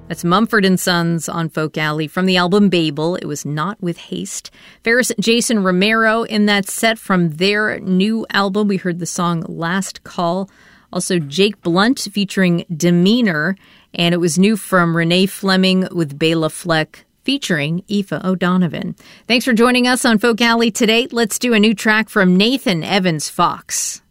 That's Mumford & Sons on Folk Alley from the album Babel. It was Not With Haste. Ferris Jason Romero in that set from their new album. We heard the song Last Call. Also Jake Blunt featuring Demeanor. And it was new from Renee Fleming with Bela Fleck featuring Aoife O'Donovan. Thanks for joining us on Folk Alley today. Let's do a new track from Nathan Evans Fox.